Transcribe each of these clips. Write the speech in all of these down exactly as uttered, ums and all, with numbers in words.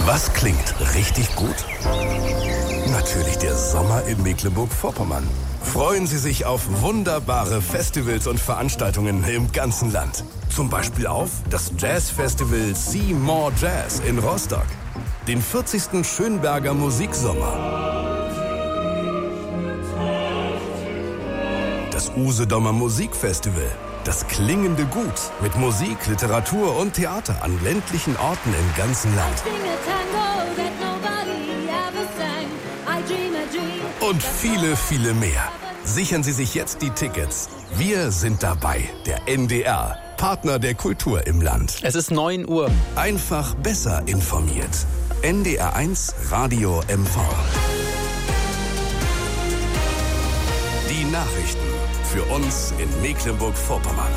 Was klingt richtig gut? Natürlich der Sommer in Mecklenburg-Vorpommern. Freuen Sie sich auf wunderbare Festivals und Veranstaltungen im ganzen Land. Zum Beispiel auf das Jazzfestival See More Jazz in Rostock, den vierzigsten Schönberger Musiksommer, das Usedomer Musikfestival, das klingende Gut mit Musik, Literatur und Theater an ländlichen Orten im ganzen Land. Und viele, viele mehr. Sichern Sie sich jetzt die Tickets. Wir sind dabei, der N D R, Partner der Kultur im Land. Es ist neun Uhr. Einfach besser informiert. N D R eins Radio M V. Die Nachrichten für uns in Mecklenburg-Vorpommern.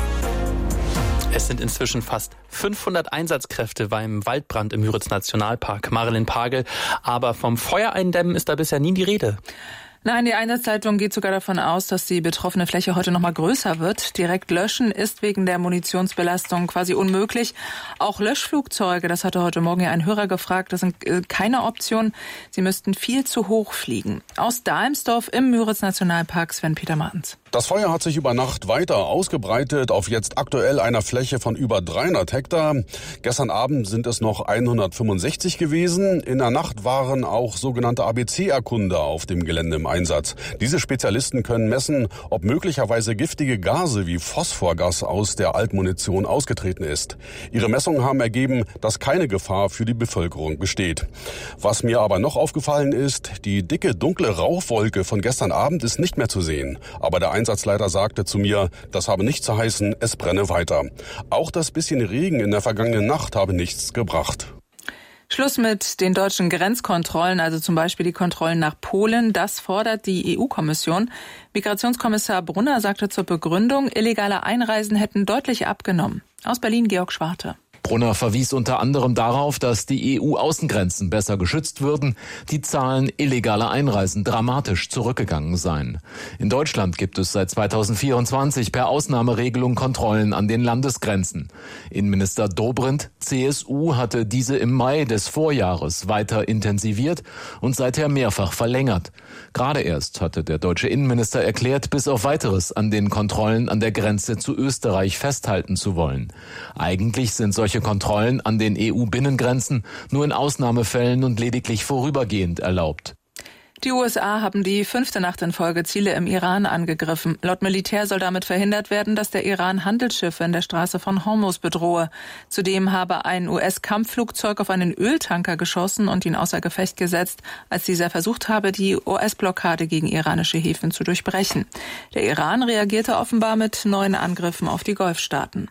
Es sind inzwischen fast fünfhundert Einsatzkräfte beim Waldbrand im Müritz-Nationalpark. Marilyn Pagel, aber vom Feuereindämmen ist da bisher nie die Rede. Nein, die Einsatzleitung geht sogar davon aus, dass die betroffene Fläche heute noch mal größer wird. Direkt löschen ist wegen der Munitionsbelastung quasi unmöglich. Auch Löschflugzeuge, das hatte heute Morgen ja ein Hörer gefragt, das sind keine Option. Sie müssten viel zu hoch fliegen. Aus Dahlmsdorf im Müritz-Nationalpark, Sven-Peter Martens. Das Feuer hat sich über Nacht weiter ausgebreitet auf jetzt aktuell einer Fläche von über dreihundert Hektar. Gestern Abend sind es noch hundertfünfundsechzig gewesen. In der Nacht waren auch sogenannte A B C-Erkunder auf dem Gelände im Einsatz. Diese Spezialisten können messen, ob möglicherweise giftige Gase wie Phosphorgas aus der Altmunition ausgetreten ist. Ihre Messungen haben ergeben, dass keine Gefahr für die Bevölkerung besteht. Was mir aber noch aufgefallen ist, die dicke, dunkle Rauchwolke von gestern Abend ist nicht mehr zu sehen. Aber der Einsatzleiter sagte zu mir, das habe nicht zu heißen, es brenne weiter. Auch das bisschen Regen in der vergangenen Nacht habe nichts gebracht. Schluss mit den deutschen Grenzkontrollen, also zum Beispiel die Kontrollen nach Polen. Das fordert die E U-Kommission. Migrationskommissar Brunner sagte zur Begründung, illegale Einreisen hätten deutlich abgenommen. Aus Berlin Georg Schwarte. Brunner verwies unter anderem darauf, dass die E U-Außengrenzen besser geschützt würden, die Zahlen illegaler Einreisen dramatisch zurückgegangen seien. In Deutschland gibt es seit zweitausendvierundzwanzig per Ausnahmeregelung Kontrollen an den Landesgrenzen. Innenminister Dobrindt, C S U, hatte diese im Mai des Vorjahres weiter intensiviert und seither mehrfach verlängert. Gerade erst hatte der deutsche Innenminister erklärt, bis auf Weiteres an den Kontrollen an der Grenze zu Österreich festhalten zu wollen. Eigentlich sind solche Kontrollen an den E U-Binnengrenzen nur in Ausnahmefällen und lediglich vorübergehend erlaubt. Die U S A haben die fünfte Nacht in Folge Ziele im Iran angegriffen. Laut Militär soll damit verhindert werden, dass der Iran Handelsschiffe in der Straße von Hormuz bedrohe. Zudem habe ein U S-Kampfflugzeug auf einen Öltanker geschossen und ihn außer Gefecht gesetzt, als dieser versucht habe, die U S-Blockade gegen iranische Häfen zu durchbrechen. Der Iran reagierte offenbar mit neuen Angriffen auf die Golfstaaten.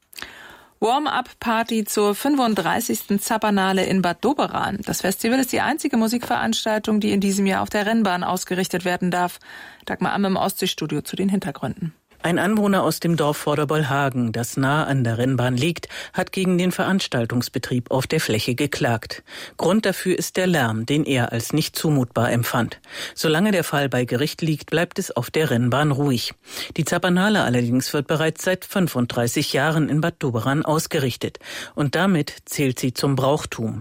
Warm-up-Party zur fünfunddreißigsten Zappernale in Bad Doberan. Das Festival ist die einzige Musikveranstaltung, die in diesem Jahr auf der Rennbahn ausgerichtet werden darf. Dagmar Amm im Ostseestudio zu den Hintergründen. Ein Anwohner aus dem Dorf Vorderbollhagen, das nah an der Rennbahn liegt, hat gegen den Veranstaltungsbetrieb auf der Fläche geklagt. Grund dafür ist der Lärm, den er als nicht zumutbar empfand. Solange der Fall bei Gericht liegt, bleibt es auf der Rennbahn ruhig. Die Zappernale allerdings wird bereits seit fünfunddreißig Jahren in Bad Doberan ausgerichtet. Und damit zählt sie zum Brauchtum.